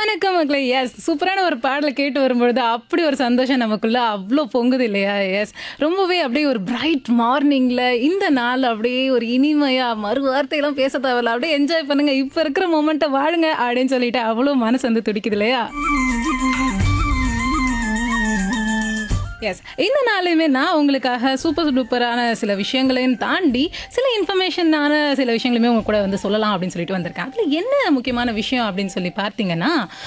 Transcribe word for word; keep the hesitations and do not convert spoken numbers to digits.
வணக்கம் மக்களே. எஸ் சூப்பரான ஒரு பாடல கேட்டு வரும்பொழுது, அப்படி ஒரு சந்தோஷம் நமக்குள்ள அவ்ளோ பொங்குது இல்லையா? எஸ் ரொம்பவே அப்படியே ஒரு பிரைட் மார்னிங்ல இந்த நாள் அப்படியே ஒரு இனிமையா மறு வார்த்தைலாம் பேச தேவையில்ல. அப்படியே என்ஜாய் பண்ணுங்க. இப்ப இருக்கிற மொமெண்ட்ட வாழுங்க அப்படின்னு சொல்லிட்டு அவ்வளோ மனசு வந்து துடிக்குது இல்லையா? எஸ். இந்த நாளுமே நான் உங்களுக்காக சூப்பர் டூப்பரான சில விஷயங்களையும் தாண்டி, சில இன்ஃபர்மேஷனான சில விஷயங்களுமே உங்க கூட வந்து சொல்லலாம் அப்படின்னு சொல்லிட்டு வந்திருக்கேன். அதுல என்ன முக்கியமான விஷயம் அப்படின்னு சொல்லி பார்த்தீங்கன்னா,